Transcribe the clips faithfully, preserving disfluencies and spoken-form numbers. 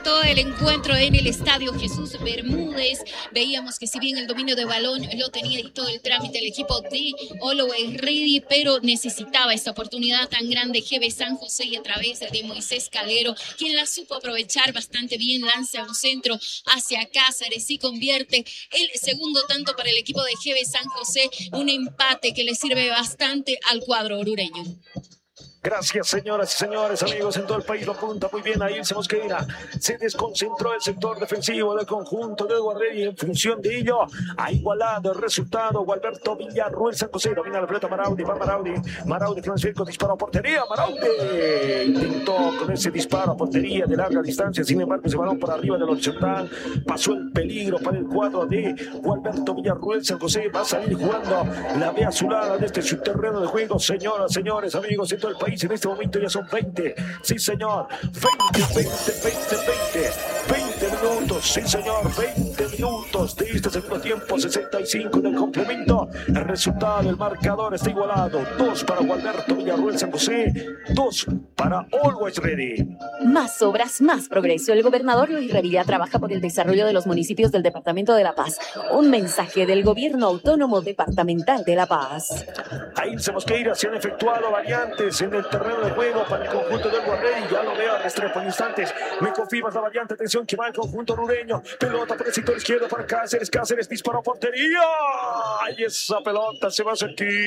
todo el encuentro en el estadio Jesús Bermúdez. Veíamos que si bien el dominio de balón lo tenía y todo el trámite el equipo de Always Ready, pero necesitaba esta oportunidad tan grande G B San José y a través de Moisés Calero, quien la supo aprovechar bastante bien, lanza un centro hacia Cáceres y convierte el segundo tanto para el equipo de G B San José, un empate que le sirve bastante al cuadro orureño. Gracias, señoras y señores, amigos en todo el país. Lo apunta muy bien ahí Ilse Mosqueira. Se desconcentró el sector defensivo del conjunto de Guarreri. En función de ello, ha igualado el resultado. Gualberto Villarruel San José domina la pelota. Maraudi, va Maraudi. Maraudi, Francisco, disparo a portería. Maraudi intentó con ese disparo a portería de larga distancia. Sin embargo, ese balón por arriba del horizontal. Pasó el peligro para el cuadro de Gualberto Villarruel San José. Va a salir jugando la B azulada desde su terreno de juego. Señoras, señores, amigos en todo el país. En este momento ya son veinte, sí señor, veinte, veinte, veinte, veinte, veinte minutos, sí señor, veinte minutos de este segundo tiempo, sesenta y cinco del complemento. El resultado, el marcador está igualado, dos para Gualberto Villarruel San José, dos para Always Ready. Más obras, más progreso. El gobernador Luis Revilla trabaja por el desarrollo de los municipios del Departamento de La Paz. Un mensaje del Gobierno Autónomo Departamental de La Paz. Ahí se Mosqueira, se han efectuado variantes en el terreno de juego para el conjunto del Guarreri. Ya lo veo a Restrepo en instantes. Me confirmas la variante. Atención que va el conjunto rureño. Pelota por el sector izquierdo para Cáceres. Cáceres disparó a portería. Y esa pelota se va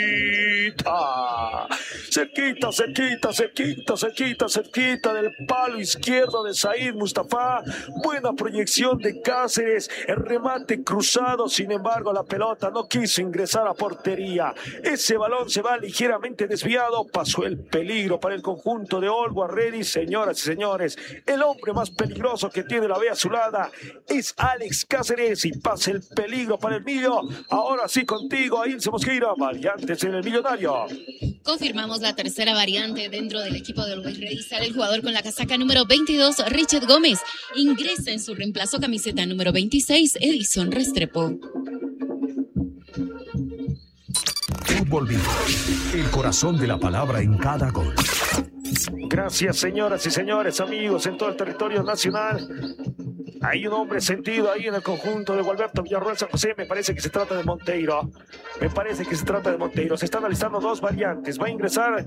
cerquita. Cerquita, cerquita, cerquita, cerquita, cerquita del palo izquierdo de Said Mustafa. Buena proyección de Cáceres. El remate cruzado. Sin embargo, la pelota no quiso ingresar a portería. Ese balón se va ligeramente desviado. Pasó el peligro para el conjunto de Always Ready. Señoras y señores, el hombre más peligroso que tiene la B azulada es Alex Cáceres y pasa el peligro para el mío. Ahora sí contigo, Ilse Mosqueira, variantes en el millonario. Confirmamos la tercera variante dentro del equipo de Always Ready. Sale el jugador con la casaca número veintidós, Richard Gómez. Ingresa en su reemplazo camiseta número veintiséis, Edison Restrepo. Fútbol Vivo, el corazón de la palabra en cada gol. Gracias, señoras y señores, amigos en todo el territorio nacional. Hay un hombre sentido ahí en el conjunto de Gualberto Villarruel San José. Me parece que se trata de Monteiro. Me parece que se trata de Monteiro. Se están analizando dos variantes. Va a ingresar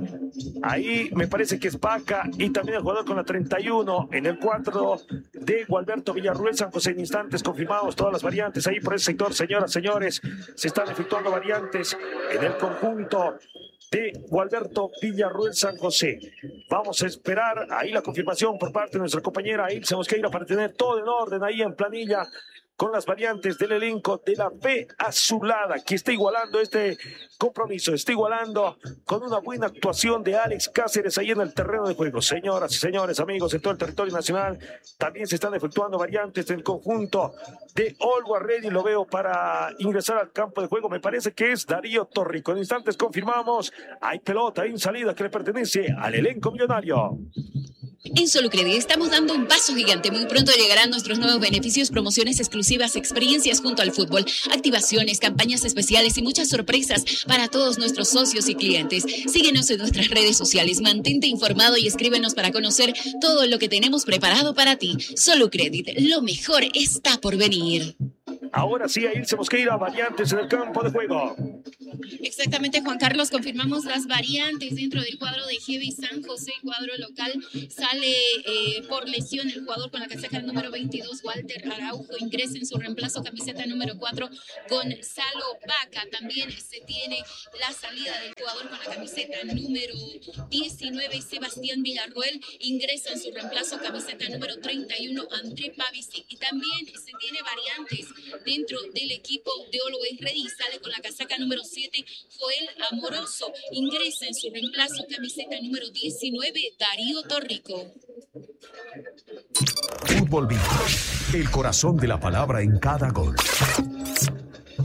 ahí, me parece que es Vaca y también el jugador con la treinta y uno en el cuadro de Gualberto Villarruel San José. En instantes confirmamos todas las variantes ahí por ese sector. Señoras, señores, se están efectuando variantes en el conjunto de Gualberto Villarruel San José. Vamos a esperar ahí la confirmación por parte de nuestra compañera Ilse Mosqueira para tener todo en orden ahí en planilla con las variantes del elenco de la B azulada, que está igualando este compromiso, está igualando con una buena actuación de Alex Cáceres ahí en el terreno de juego. Señoras y señores, amigos en todo el territorio nacional, también se están efectuando variantes del conjunto de Always Ready. Lo veo para ingresar al campo de juego, me parece que es Darío Torrico. En instantes confirmamos, hay pelota en salida que le pertenece al elenco millonario. En Solucredit estamos dando un paso gigante. Muy pronto llegarán nuestros nuevos beneficios, promociones exclusivas, experiencias junto al fútbol, activaciones, campañas especiales y muchas sorpresas para todos nuestros socios y clientes. Síguenos en nuestras redes sociales, mantente informado y escríbenos para conocer todo lo que tenemos preparado para ti. Solucredit, lo mejor está por venir. Ahora sí, a Ilse Mosqueira, variantes en el campo de juego. Exactamente, Juan Carlos, confirmamos las variantes dentro del cuadro de G B San José, cuadro local. Sale eh, por lesión el jugador con la casaca número veintidós, Walter Araujo. Ingresa en su reemplazo camiseta número cuatro, Gonzalo Vaca. También se tiene la salida del jugador con la camiseta número diecinueve, Sebastián Villarruel. Ingresa en su reemplazo camiseta número treinta y uno, André Pavicic. Y también se tiene variantes dentro del equipo de Always Ready. Sale con la casaca número siete, Joel Amoroso. Ingresa en su reemplazo camiseta número diecinueve, Darío Torrico. Fútbol Vivo, el corazón de la palabra en cada gol.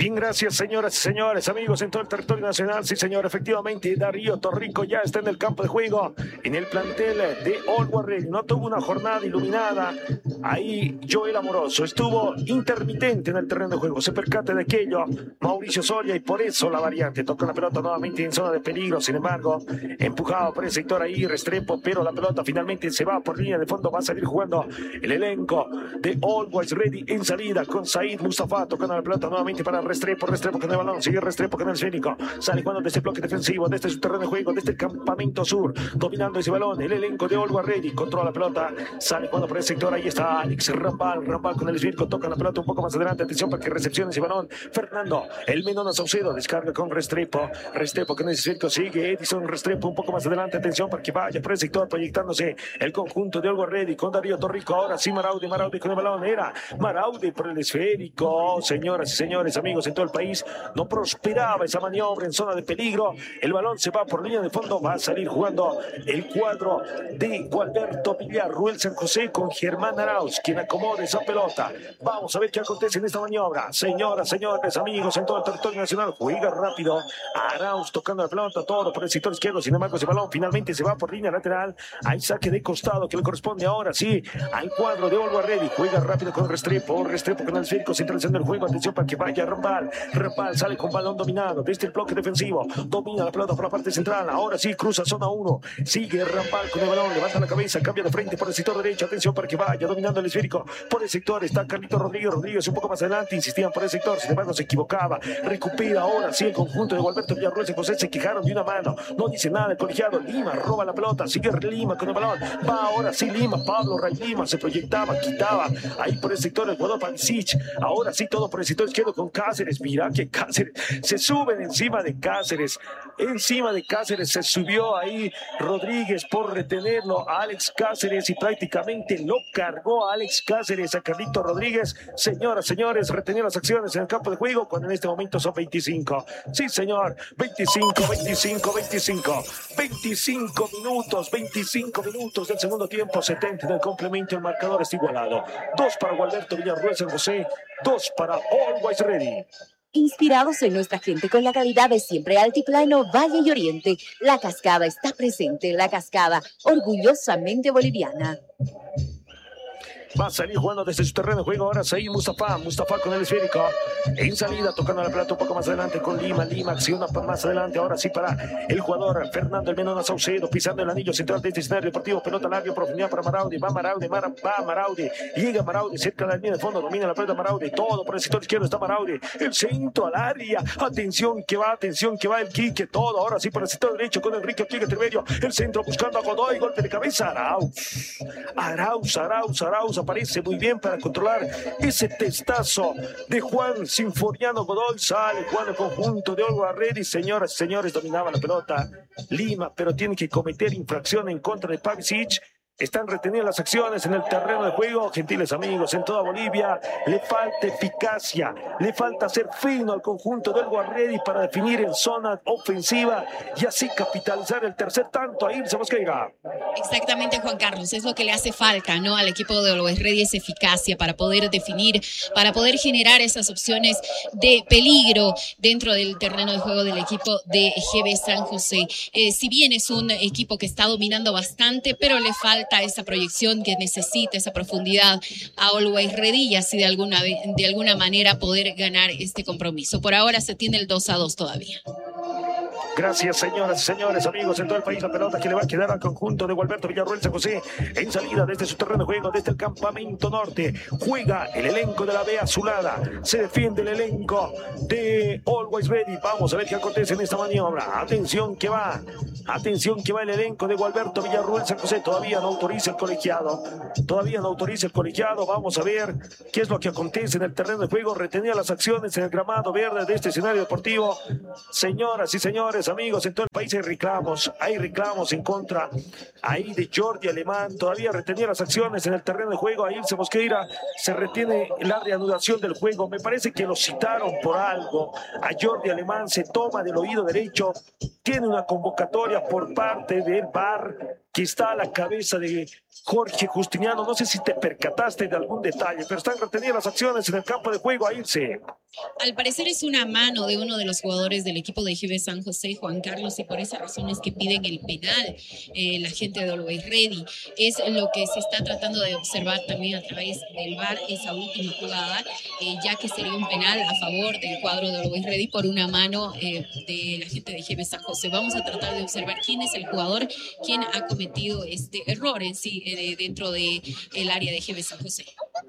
Bien, gracias, señoras y señores, amigos en todo el territorio nacional. Sí, señor, efectivamente, Darío Torrico ya está en el campo de juego, en el plantel de Always Ready. No tuvo una jornada iluminada. Ahí Joel Amoroso estuvo intermitente en el terreno de juego. Se percata de aquello Mauricio Soria y por eso la variante. Toca la pelota nuevamente en zona de peligro. Sin embargo, empujado por el sector ahí Restrepo, pero la pelota finalmente se va por línea de fondo. Va a salir jugando el elenco de Always Ready en salida con Said Mustafa tocando la pelota nuevamente para Restrepo, Restrepo con el balón, sigue Restrepo con el esférico, sale jugando desde el bloque defensivo, desde su terreno de juego, desde el campamento sur, dominando ese balón, el elenco de Always Ready, controla la pelota, sale jugando por el sector, ahí está Alex Rambal, Rambal con el esférico, toca la pelota un poco más adelante, atención para que recepcione ese balón, Fernando, el Menona Saucedo, descarga con Restrepo, Restrepo con el esférico, sigue Edison Restrepo un poco más adelante, atención para que vaya por el sector, proyectándose el conjunto de Always Ready con Darío Torrico, ahora sí Maraude, Maraude con el balón, era Maraude por el esférico, señoras y señores, amigos en todo el país, no prosperaba esa maniobra en zona de peligro, el balón se va por línea de fondo, va a salir jugando el cuadro de Gualberto Villarruel San José con Germán Arauz, quien acomoda esa pelota. Vamos a ver qué acontece en esta maniobra, señoras, señores, amigos en todo el territorio nacional, juega rápido, Arauz tocando la pelota, todo por el sector izquierdo, sin embargo ese balón finalmente se va por línea lateral, hay saque de costado que le corresponde ahora sí al cuadro de Always Ready, juega rápido con Restrepo, Restrepo con el esférico, centralizando el juego, atención para que vaya Rambal, Rambal sale con balón dominado desde el bloque defensivo, domina la pelota por la parte central, ahora sí cruza zona uno, sigue Rambal con el balón, levanta la cabeza, cambia de frente por el sector derecho, atención para que vaya dominando el esférico, por el sector está Carlito Rodríguez, Rodríguez un poco más adelante, insistían por el sector, sin embargo se equivocaba, recupera ahora sí el conjunto de Gualberto Villarruel San José, se quejaron de una mano, no dice nada el colegiado, Lima roba la pelota, sigue Lima con el balón, va ahora sí Lima, Pablo Ray Lima se proyectaba, quitaba, ahí por el sector el jugador Pavicic, ahora sí todo por el sector izquierdo con Cáceres, mira que Cáceres se suben encima de Cáceres, encima de Cáceres se subió ahí Rodríguez por retenerlo a Alex Cáceres y prácticamente lo cargó a Alex Cáceres a Carlito Rodríguez. Señoras, señores, retenía las acciones en el campo de juego cuando en este momento son veinticinco. Sí, señor, veinticinco, veinticinco, veinticinco, veinticinco minutos, veinticinco minutos del segundo tiempo, setenta del complemento, el marcador está igualado. Dos para Gualberto Villarruel San José, dos para Always Ready. Inspirados en nuestra gente con la calidad de siempre Altiplano, Valle y Oriente, La Cascada está presente. La Cascada, orgullosamente boliviana. Va a salir jugando desde su terreno de juego ahora Said Mustafa, Mustafa con el esférico, en salida tocando la pelota un poco más adelante con Lima, Lima acciona más adelante, ahora sí para el jugador Fernando el Menona Saucedo, pisando el anillo central de este escenario deportivo, pelota larga, profundidad para Maraude, va Maraude, Mara, va Maraude, llega Maraude, cerca de la línea de fondo, domina la pelota Maraude, todo por el sector izquierdo está Maraude, el centro al área, atención que va, atención que va el Quique, todo, ahora sí por el sector derecho con Enrique Quique Triverio, el centro buscando a Godoy, golpe de cabeza, Arauz, Arauz, Arauz, Arauz, aparece muy bien para controlar ese testazo de Juan Sinforiano Godoy, sale Juan el conjunto de Always Ready, señoras y señores, dominaba la pelota Lima, pero tiene que cometer infracción en contra de Pavicic. Están retenidas las acciones en el terreno de juego, gentiles amigos, en toda Bolivia le falta eficacia, le falta ser fino al conjunto del Always Ready para definir en zona ofensiva y así capitalizar el tercer tanto. Ahí se Mosqueira. Exactamente, Juan Carlos, es lo que le hace falta, ¿no? Al equipo de Always Ready, es eficacia para poder definir, para poder generar esas opciones de peligro dentro del terreno de juego del equipo de G B San José. Eh, si bien es un equipo que está dominando bastante, pero le falta esa proyección que necesita, esa profundidad a Always Ready y así de alguna, de alguna manera poder ganar este compromiso. Por ahora se tiene el dos a dos todavía. Gracias, señoras y señores, amigos en todo el país. La pelota que le va a quedar al conjunto de Gualberto Villarruel San José en salida desde su terreno de juego, desde el campamento norte. Juega el elenco de la B Azulada. Se defiende el elenco de Always Ready. Vamos a ver qué acontece en esta maniobra. Atención que va. Atención que va el elenco de Gualberto Villarruel San José. Todavía no autoriza el colegiado. Todavía no autoriza el colegiado. Vamos a ver qué es lo que acontece en el terreno de juego. Retenía las acciones en el gramado verde de este escenario deportivo. Señoras y señores, amigos, en todo el país hay reclamos, hay reclamos en contra ahí de Jordi Alemán, todavía retenía las acciones en el terreno de juego, ahí se Mosqueira, se retiene la reanudación del juego, me parece que lo citaron por algo, a Jordi Alemán se toma del oído derecho, tiene una convocatoria por parte del V A R que está a la cabeza de Jorge Justiniano. No sé si te percataste de algún detalle, pero están retenidas las acciones en el campo de juego. A irse. Al parecer es una mano de uno de los jugadores del equipo de G B San José, Juan Carlos, y por esa razón es que piden el penal. Eh, la gente de Always Ready. Es lo que se está tratando de observar también a través del V A R, esa última jugada, eh, ya que sería un penal a favor del cuadro de Always Ready por una mano eh, de la gente de G B San José. Vamos a tratar de observar quién es el jugador, quién ha cometido este error en sí eh, dentro del de área de G B San José.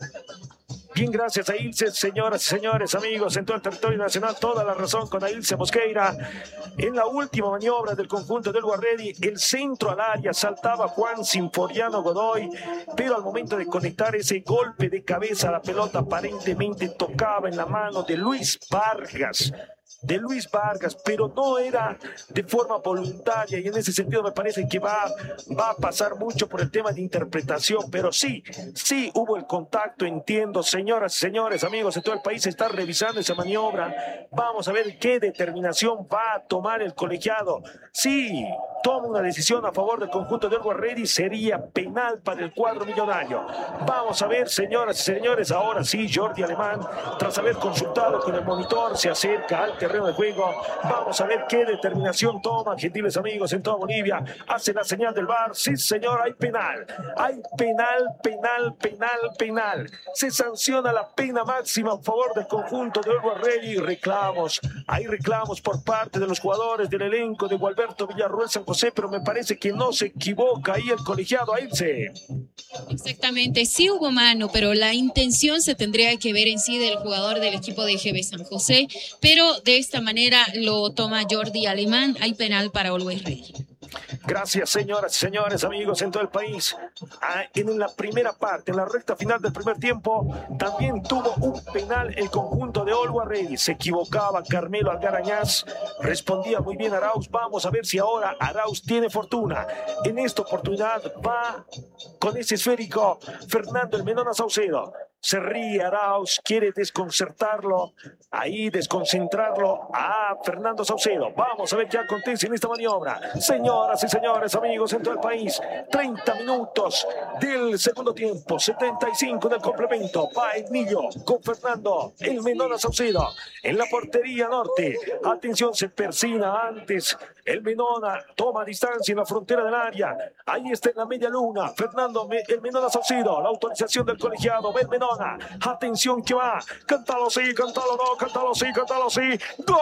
Bien, gracias a Ilse, señoras y señores, amigos, en todo el territorio nacional, toda la razón con Ilse Mosqueira. En la última maniobra del conjunto del Guarredi, el centro al área, saltaba Juan Sinforiano Godoy, pero al momento de conectar ese golpe de cabeza, la pelota aparentemente tocaba en la mano de Luis Vargas. de Luis Vargas, pero no era de forma voluntaria, y en ese sentido me parece que va, va a pasar mucho por el tema de interpretación, pero sí, sí hubo el contacto, entiendo, señoras y señores, amigos, en todo el país se está revisando esa maniobra. Vamos a ver qué determinación va a tomar el colegiado. Sí, toma una decisión a favor del conjunto de Guarredi, sería penal para el cuadro millonario. Vamos a ver, señoras y señores, ahora sí, Jordi Alemán, tras haber consultado con el monitor, se acerca al terreno de juego. Vamos a ver qué determinación toma, gentiles amigos, en toda Bolivia. Hace la señal del V A R. Sí, señor, hay penal. Hay penal, penal, penal, penal. Se sanciona la pena máxima a favor del conjunto de Guarredi. Reclamos, hay reclamos por parte de los jugadores del elenco de Gualberto Villarruel San José, pero me parece que no se equivoca ahí el colegiado a irse. Exactamente, sí hubo mano, pero la intención se tendría que ver en sí del jugador del equipo de G B San José, pero de esta manera lo toma Jordi Alemán. Hay penal para Always Ready. Gracias, señoras y señores, amigos en todo el país. Ah, en la primera parte, en la recta final del primer tiempo, también tuvo un penal el conjunto de Always Ready. Se equivocaba Carmelo Algarañaz, respondía muy bien Arauz. Vamos a ver si ahora Arauz tiene fortuna. En esta oportunidad va con ese esférico Fernando el Menona Saucedo. Se ríe Arauz, quiere desconcertarlo, ahí desconcentrarlo a Fernando Saucedo. Vamos a ver qué acontece en esta maniobra. Señoras y señores, amigos en todo el país, treinta minutos del segundo tiempo, setenta y cinco del complemento. Va el Millo con Fernando, el Menona Saucedo en la portería norte. Atención, se persina antes. El Menona toma distancia en la frontera del área. Ahí está en la media luna. Fernando, el Menona Saucedo. La autorización del colegiado. Ve el Menona. Atención que va. Cántalo sí, cántalo no, cántalo sí, cántalo sí. ¡Gol!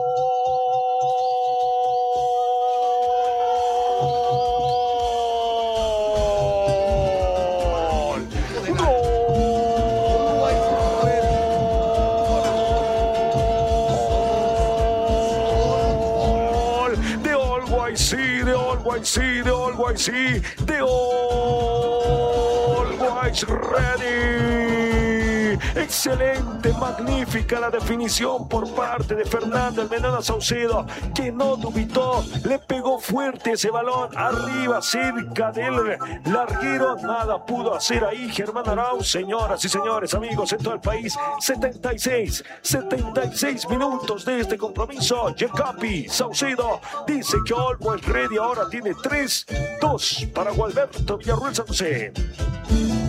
Sí, de Always, sí, de Always, sí, de Always Ready. Excelente, magnífica la definición por parte de Fernando el Menona Saucedo, que no dubitó, le pegó fuerte ese balón arriba, cerca del larguero. Nada pudo hacer ahí Germán Arauz. Señoras y señores, amigos en todo el país, setenta y seis, setenta y seis minutos de este compromiso. Jacobi Saucedo dice que Always Ready ahora tiene tres dos para Gualberto Villarruel San José.